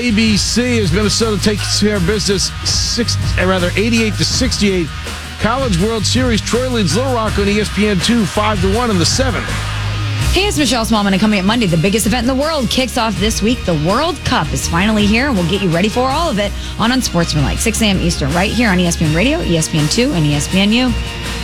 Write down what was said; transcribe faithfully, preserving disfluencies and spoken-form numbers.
A B C as Minnesota takes care of business, six, rather eighty-eight to sixty-eight. College World Series, Troy leads Little Rock on E S P N two, five to one in the seventh. Hey, it's Michelle Smallman, and coming up Monday, the biggest event in the world kicks off this week. The World Cup is finally here, and we'll get you ready for all of it on Unsportsmanlike, six a.m. Eastern, right here on E S P N Radio, E S P N two, and E S P N U.